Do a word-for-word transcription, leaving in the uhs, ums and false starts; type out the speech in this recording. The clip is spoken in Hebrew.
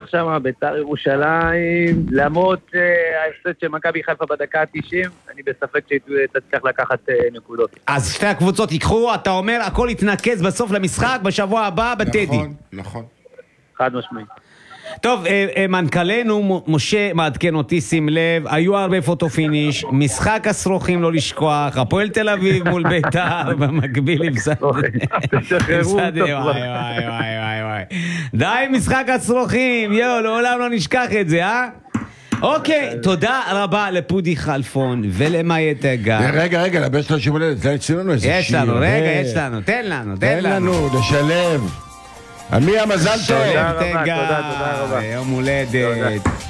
שם, בית"ר ירושלים, למרות ההפסד של מכבי חיפה בדקה ה-תשעים, אני בספק שתצליח לקחת נקודות. אז שתי הקבוצות ייקחו, אתה אומר, הכל יתנקז בסוף למשחק, בשבוע הבא בטדי. נכון, נכון. חד משמעי. טוב, מנכ"לנו משה מעדכן אותי, שים לב, היו הרבה פוטו פיניש, משחק הסרוכים לא לשכוח, הפועל תל אביב מול בית"ר, במקביל עם שדה. וואי וואי וואי וואי. די משחק הסרוכים, יואו, לעולם לא נשכח את זה, אה? אוקיי, תודה רבה לפודי חלפון ולמאי תגר. רגע, רגע, לבן שלושים הולדת, זה יצאו לנו איזה שיר. יש לנו, רגע, יש לנו, תן לנו, תן לנו. תן לנו, לשלב. עמי המזל טוב. תודה רבה, תודה, תודה רבה. יום הולדת.